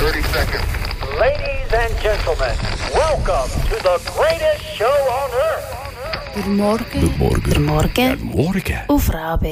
30 seconds. Ladies and gentlemen, welcome to the greatest show on earth. Guten Morgen. Guten Morgen. Guten Morgen. Guten Morgen. Auf Rabe.